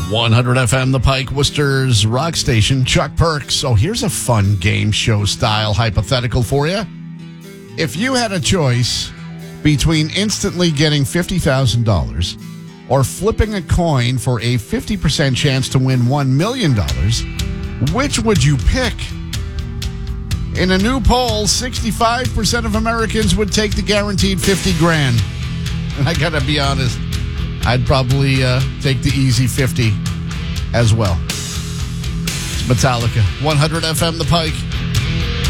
100 FM, The Pike, Worcester's rock station. Chuck Perks. So here's a fun game show style hypothetical for you. If you had a choice between instantly getting $50,000 or flipping a coin for a 50% chance to win $1 million, which would you pick? In a new poll, 65% of Americans would take the guaranteed 50 grand. And I gotta be honest, I'd probably take the easy 50 as well. It's Metallica. 100 FM, The Pike.